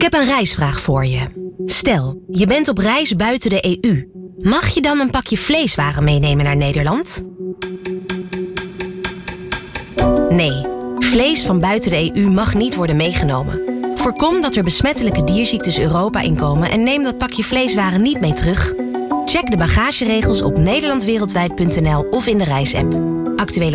heb een reisvraag voor je. Stel, je bent op reis buiten de EU. Mag je dan een pakje vleeswaren meenemen naar Nederland? Nee, vlees van buiten de EU mag niet worden meegenomen. Voorkom dat er besmettelijke dierziektes Europa inkomen en neem dat pakje vleeswaren niet mee terug. Check de bagageregels op nederlandwereldwijd.nl of in de reisapp. Actuele